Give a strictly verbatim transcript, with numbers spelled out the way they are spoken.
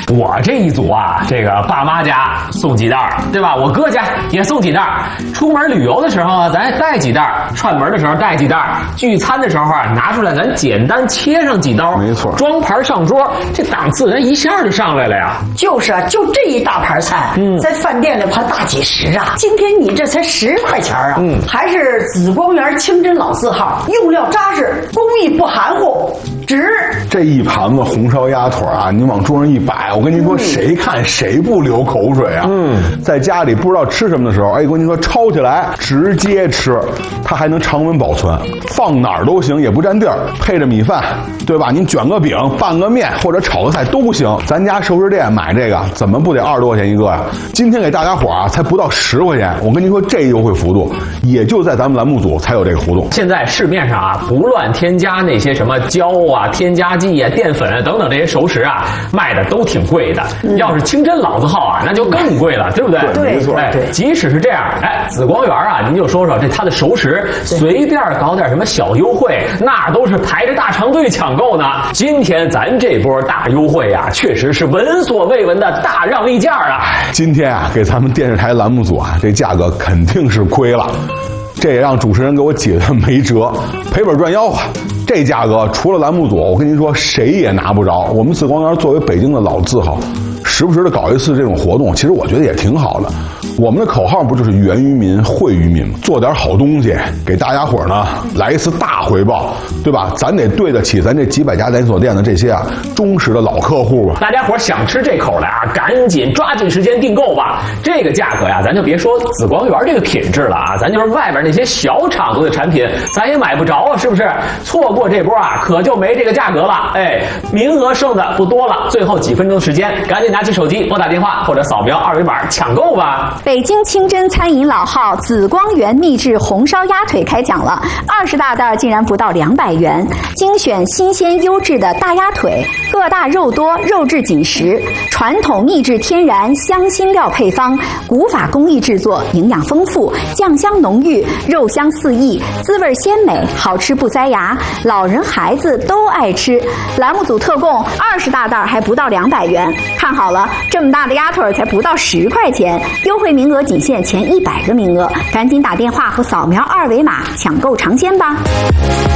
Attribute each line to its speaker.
Speaker 1: 我这一组啊，这个爸妈家送几袋，对吧？我哥家也送几袋。出门旅游的时候啊，咱带几袋；串门的时候带几袋；聚餐的时候啊，拿出来咱简单切上几刀，
Speaker 2: 没错，
Speaker 1: 装盘上桌，这档次人一下就上来了呀。
Speaker 3: 就是啊，就这一大盘菜，嗯，在饭店里怕大几十啊。今天你这才十块钱啊，嗯，还是紫光园清真老字号，用料扎实，工艺不含糊，值。
Speaker 2: 这一盘子红烧鸭腿啊，你往桌上一摆，我跟您说，嗯、谁看谁不流口水啊？嗯，在家里不知道吃什么的时候，哎，我跟您说，抄起来直接吃，它还能常温保存，放哪儿都行，也不占地儿，配着米饭，对吧？您卷个饼、拌个面或者炒个菜都行。咱家熟食店买这个，怎么不得二十多块钱一个呀？今天给大家伙啊，才不到十块钱。我跟您说，这优惠幅度也就在咱们栏目组才有这个活动。
Speaker 1: 现在市面上啊，不乱添加那些什么胶啊、添加剂啊、淀粉啊等等这些熟食啊，卖的都挺贵的。嗯、要是清真老字号啊，那就更贵了，对不对？
Speaker 2: 对，没错。
Speaker 1: 哎，即使是这样，哎，紫光园啊，您就说说这它的熟食，随便搞点什么小优惠，那都是排着大长队抢购呢。今天咱这波大优惠啊，确实是闻所未闻的大让利价啊！
Speaker 2: 今天啊，给咱们电视台栏目组啊，这价格肯定是亏了。这也让主持人给我解的没辙，赔本赚吆喝。这价格除了栏目组，我跟您说，谁也拿不着。我们紫光园作为北京的老字号，时不时的搞一次这种活动，其实我觉得也挺好的。我们的口号不就是源于民惠于民吗？做点好东西给大家伙呢来一次大回报，对吧？咱得对得起咱这几百家连锁店的这些啊忠实的老客户吧。
Speaker 1: 大家伙想吃这口的啊，赶紧抓紧时间订购吧。这个价格呀，咱就别说紫光园这个品质了啊，咱就是外边那些小厂子的产品，咱也买不着啊，是不是？错过这波啊，可就没这个价格了。哎，名额剩的不多了，最后几分钟时间，赶紧拿起手机拨打电话或者扫描二维码抢购吧。
Speaker 4: 北京清真餐饮老号紫光园秘制红烧鸭腿开讲了，二十大袋竟然不到两百元，精选新鲜优质的大鸭腿，个大肉多，肉质紧实，传统秘制天然香辛料配方，古法工艺制作，营养丰富，酱香浓郁，肉香四溢，滋味鲜美，好吃不塞牙，老人孩子都爱吃。栏目组特供二十大袋还不到两百元，看好了，这么大的鸭腿才不到十块钱，优惠名额仅限前一百个名额，赶紧打电话或扫描二维码抢购尝鲜吧。